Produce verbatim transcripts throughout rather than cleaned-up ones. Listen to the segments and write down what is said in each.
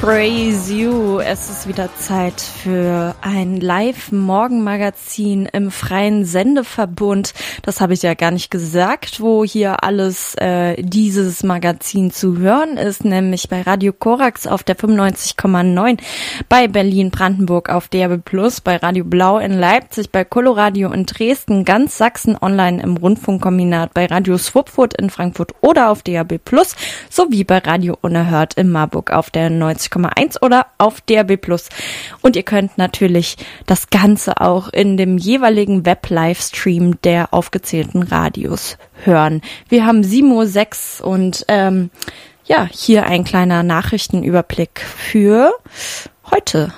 Praise you. Es ist wieder Zeit für ein Live-Morgenmagazin im freien Sendeverbund. Das habe ich ja gar nicht gesagt, wo hier alles äh, dieses Magazin zu hören ist, nämlich bei Radio Korax auf der fünfundneunzig Komma neun, bei Berlin-Brandenburg auf D A B plus, bei Radio Blau in Leipzig, bei Coloradio in Dresden, ganz Sachsen online im Rundfunkkombinat, bei Radio Swupfurt in Frankfurt oder auf D A B plus, sowie bei Radio Unerhört in Marburg auf der neunzig Komma eins oder auf D A B plus. Und ihr könnt natürlich das Ganze auch in dem jeweiligen Web-Livestream der aufgezählten Radios hören. Wir haben sieben Uhr sechs und ähm, ja, hier ein kleiner Nachrichtenüberblick für heute.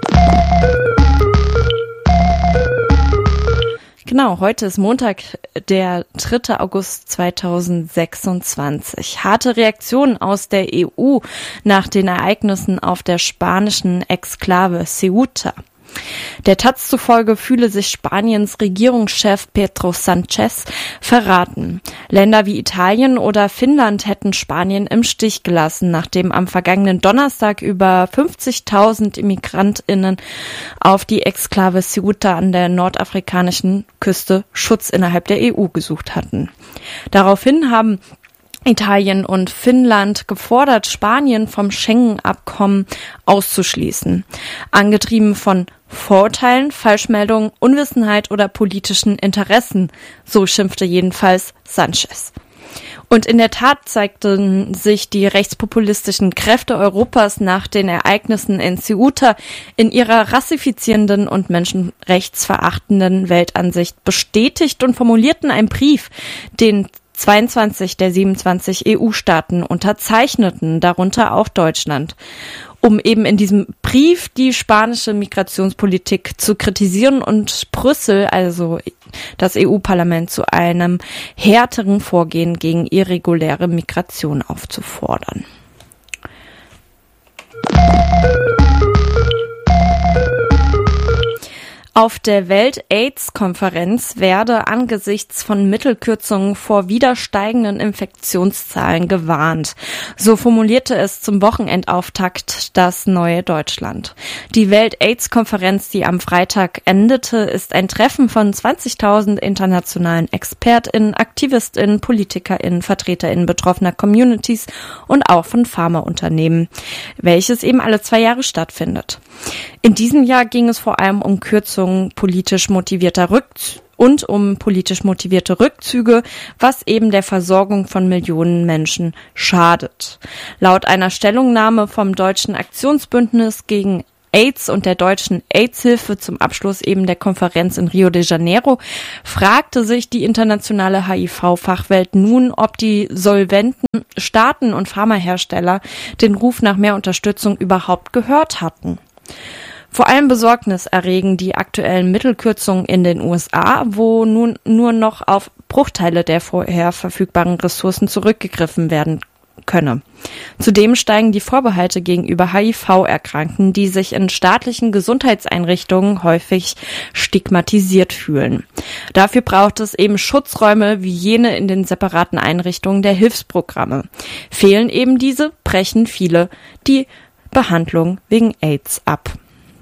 Genau, heute ist Montag, der dritter August zweitausendsechsundzwanzig. Harte Reaktionen aus der E U nach den Ereignissen auf der spanischen Exklave Ceuta. Der Taz zufolge fühle sich Spaniens Regierungschef Pedro Sánchez verraten. Länder wie Italien oder Finnland hätten Spanien im Stich gelassen, nachdem am vergangenen Donnerstag über fünfzigtausend ImmigrantInnen auf die Exklave Ceuta an der nordafrikanischen Küste Schutz innerhalb der E U gesucht hatten. Daraufhin haben Italien und Finnland gefordert, Spanien vom Schengen-Abkommen auszuschließen. Angetrieben von Vorurteilen, Falschmeldungen, Unwissenheit oder politischen Interessen, so schimpfte jedenfalls Sánchez. Und in der Tat zeigten sich die rechtspopulistischen Kräfte Europas nach den Ereignissen in Ceuta in ihrer rassifizierenden und menschenrechtsverachtenden Weltansicht bestätigt und formulierten einen Brief, den zweiundzwanzig der siebenundzwanzig E U-Staaten unterzeichneten, darunter auch Deutschland, um eben in diesem Brief die spanische Migrationspolitik zu kritisieren und Brüssel, also das E U-Parlament, zu einem härteren Vorgehen gegen irreguläre Migration aufzufordern. Auf der Welt-Aids-Konferenz werde angesichts von Mittelkürzungen vor wieder steigenden Infektionszahlen gewarnt. So formulierte es zum Wochenendauftakt das Neue Deutschland. Die Welt-Aids-Konferenz, die am Freitag endete, ist ein Treffen von zwanzigtausend internationalen ExpertInnen, AktivistInnen, PolitikerInnen, VertreterInnen betroffener Communities und auch von Pharmaunternehmen, welches eben alle zwei Jahre stattfindet. In diesem Jahr ging es vor allem um Kürzungen politisch motivierter Rückzüge und um politisch motivierte Rückzüge, was eben der Versorgung von Millionen Menschen schadet. Laut einer Stellungnahme vom Deutschen Aktionsbündnis gegen AIDS und der Deutschen AIDS-Hilfe zum Abschluss eben der Konferenz in Rio de Janeiro fragte sich die internationale H I V-Fachwelt nun, ob die solventen Staaten und Pharmahersteller den Ruf nach mehr Unterstützung überhaupt gehört hatten. Vor allem Besorgnis erregen die aktuellen Mittelkürzungen in den U S A, wo nun nur noch auf Bruchteile der vorher verfügbaren Ressourcen zurückgegriffen werden könne. Zudem steigen die Vorbehalte gegenüber H I V-Erkrankten, die sich in staatlichen Gesundheitseinrichtungen häufig stigmatisiert fühlen. Dafür braucht es eben Schutzräume wie jene in den separaten Einrichtungen der Hilfsprogramme. Fehlen eben diese, brechen viele die Behandlung wegen AIDS ab.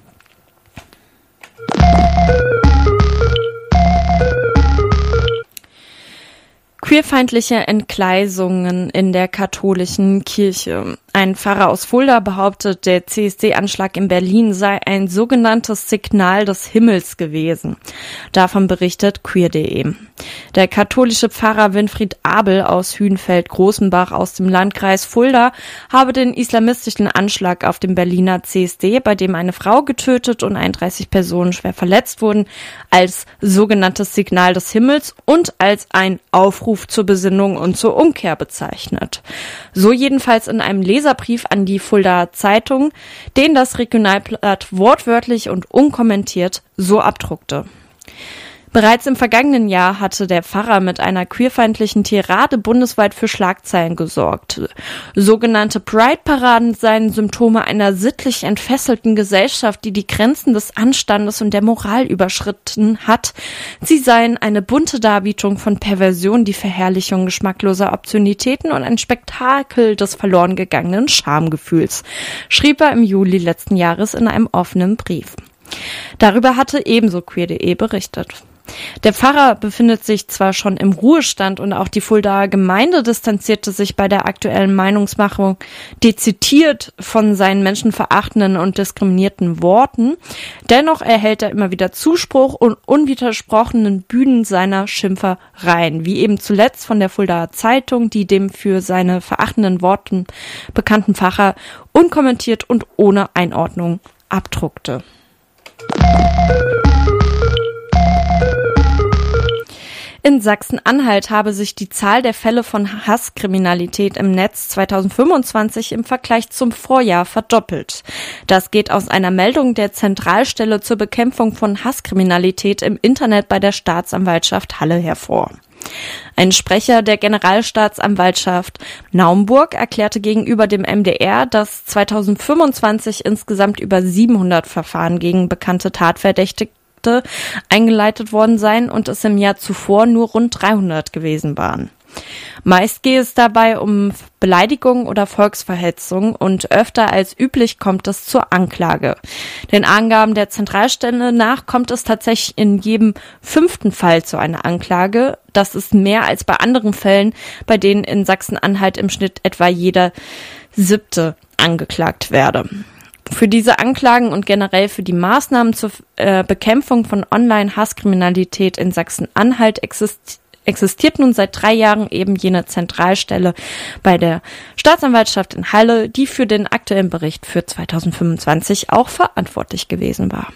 Queerfeindliche Entgleisungen in der katholischen Kirche. Ein Pfarrer aus Fulda behauptet, der C S D-Anschlag in Berlin sei ein sogenanntes Signal des Himmels gewesen. Davon berichtet queer punkt de. Der katholische Pfarrer Winfried Abel aus Hünfeld-Großenbach aus dem Landkreis Fulda habe den islamistischen Anschlag auf dem Berliner C S D, bei dem eine Frau getötet und einunddreißig Personen schwer verletzt wurden, als sogenanntes Signal des Himmels und als ein Aufruf zur Besinnung und zur Umkehr bezeichnet. So jedenfalls in einem Leserbrief an die Fuldaer Zeitung, den das Regionalblatt wortwörtlich und unkommentiert so abdruckte. Bereits im vergangenen Jahr hatte der Pfarrer mit einer queerfeindlichen Tirade bundesweit für Schlagzeilen gesorgt. Sogenannte Pride-Paraden seien Symptome einer sittlich entfesselten Gesellschaft, die die Grenzen des Anstandes und der Moral überschritten hat. Sie seien eine bunte Darbietung von Perversion, die Verherrlichung geschmackloser Obszönitäten und ein Spektakel des verloren gegangenen Schamgefühls, schrieb er im Juli letzten Jahres in einem offenen Brief. Darüber hatte ebenso queer punkt de berichtet. Der Pfarrer befindet sich zwar schon im Ruhestand und auch die Fuldaer Gemeinde distanzierte sich bei der aktuellen Meinungsmachung dezidiert von seinen menschenverachtenden und diskriminierten Worten. Dennoch erhält er immer wieder Zuspruch und unwidersprochenen Bühnen seiner Schimpfereien, wie eben zuletzt von der Fuldaer Zeitung, die dem für seine verachtenden Worten bekannten Pfarrer unkommentiert und ohne Einordnung abdruckte. In Sachsen-Anhalt habe sich die Zahl der Fälle von Hasskriminalität im Netz zweitausendfünfundzwanzig im Vergleich zum Vorjahr verdoppelt. Das geht aus einer Meldung der Zentralstelle zur Bekämpfung von Hasskriminalität im Internet bei der Staatsanwaltschaft Halle hervor. Ein Sprecher der Generalstaatsanwaltschaft Naumburg erklärte gegenüber dem M D R, dass zweitausendfünfundzwanzig insgesamt über siebenhundert Verfahren gegen bekannte Tatverdächtige eingeleitet worden seien und es im Jahr zuvor nur rund dreihundert gewesen waren. Meist gehe es dabei um Beleidigung oder Volksverhetzung und öfter als üblich kommt es zur Anklage. Den Angaben der Zentralstelle nach kommt es tatsächlich in jedem fünften Fall zu einer Anklage. Das ist mehr als bei anderen Fällen, bei denen in Sachsen-Anhalt im Schnitt etwa jeder siebte angeklagt werde. Für diese Anklagen und generell für die Maßnahmen zur äh, Bekämpfung von Online-Hasskriminalität in Sachsen-Anhalt existiert existiert nun seit drei Jahren eben jene Zentralstelle bei der Staatsanwaltschaft in Halle, die für den aktuellen Bericht für zweitausendfünfundzwanzig auch verantwortlich gewesen war.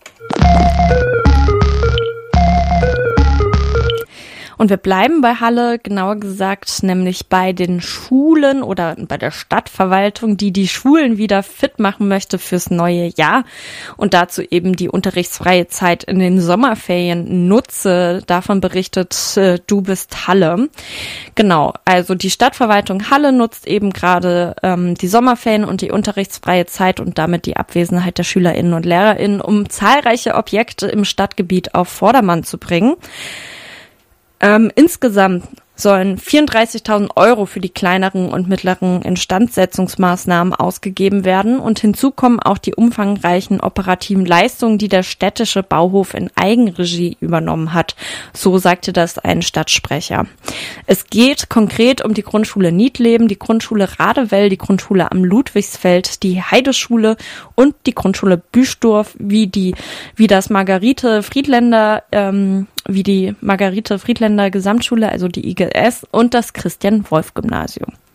Und wir bleiben bei Halle, genauer gesagt, nämlich bei den Schulen oder bei der Stadtverwaltung, die die Schulen wieder fit machen möchte fürs neue Jahr und dazu eben die unterrichtsfreie Zeit in den Sommerferien nutze. Davon berichtet äh, Du bist Halle. Genau, also die Stadtverwaltung Halle nutzt eben gerade ähm, die Sommerferien und die unterrichtsfreie Zeit und damit die Abwesenheit der SchülerInnen und LehrerInnen, um zahlreiche Objekte im Stadtgebiet auf Vordermann zu bringen. Ähm, insgesamt sollen vierunddreißigtausend Euro für die kleineren und mittleren Instandsetzungsmaßnahmen ausgegeben werden und hinzu kommen auch die umfangreichen operativen Leistungen, die der städtische Bauhof in Eigenregie übernommen hat. So sagte das ein Stadtsprecher. Es geht konkret um die Grundschule Niedleben, die Grundschule Radewell, die Grundschule am Ludwigsfeld, die Heideschule und die Grundschule Büstorf, wie die, wie das Margarete Friedländer, ähm, wie die Margarete Friedländer Gesamtschule, also die I G S und das Christian-Wolf-Gymnasium.